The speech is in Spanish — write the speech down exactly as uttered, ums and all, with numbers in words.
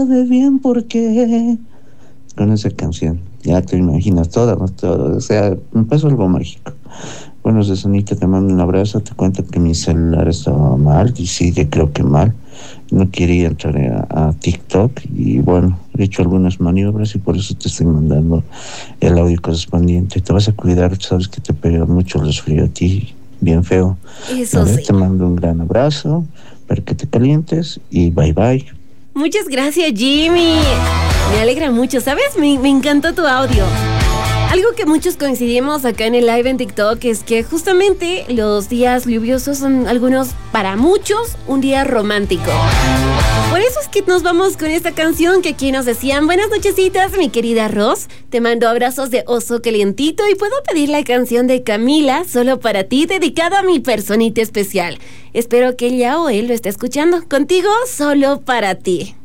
de bien porque con esa canción, ya te imaginas todo, todo, o sea, me pasó algo mágico. Bueno, Susanita, te mando un abrazo, te cuento que mi celular estaba mal y sigue creo que mal, no quería entrar a, a TikTok y bueno, he hecho algunas maniobras y por eso te estoy mandando el audio correspondiente. Te vas a cuidar, sabes que te pega mucho el resfrío a ti, bien feo. Eso Vale, sí. te mando un gran abrazo para que te calientes y bye bye. Muchas gracias, Jimmy. Me alegra mucho, ¿sabes? Me, me encantó tu audio. Algo que muchos coincidimos acá en el live en TikTok es que justamente los días lluviosos son algunos, para muchos, un día romántico. Por eso es que nos vamos con esta canción que aquí nos decían: buenas nochecitas, mi querida Ros. Te mando abrazos de oso calientito y puedo pedir la canción de Camila, Solo para ti, dedicada a mi personita especial. Espero que ella o él lo esté escuchando. Contigo, solo para ti.